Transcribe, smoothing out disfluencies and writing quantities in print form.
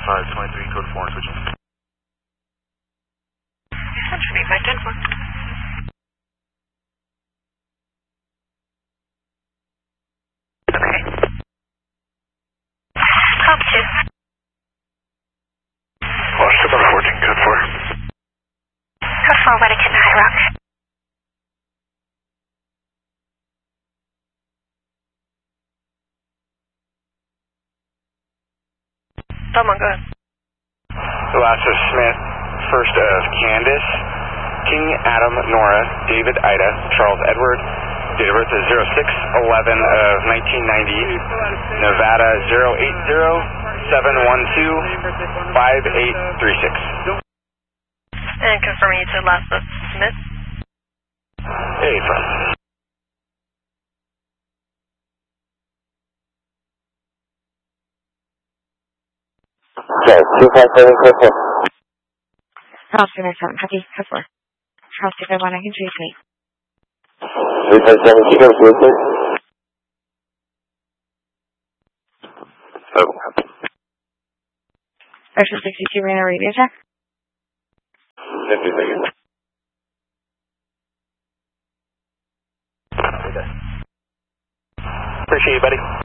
523, code 4 and switching. That should be 510. Okay. Cop 2. Washington 14, code 4. Code 4, Weddington, High Rock. Belmont, go ahead. The last of Smith, first of Candace, King Adam Nora, David Ida, Charles Edward, date of birth is 06/11 of 1990, Nevada 080-712-5836. And confirming you said last of Smith. Hey, friend. Okay, 257, code 4. Charles 297, copy, code 4. Charles 251, I can choose me. 357, code 4, please. Oh. Ocean 62, Reno radio check. 50 seconds. Appreciate you, buddy.